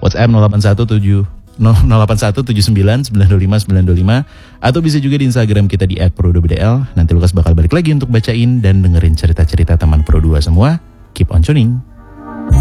WhatsApp 081799925925 atau bisa juga di Instagram kita di @pro2bdl. Nanti Lukas bakal balik lagi untuk bacain dan dengerin cerita-cerita teman Pro 2 semua. Keep on tuning.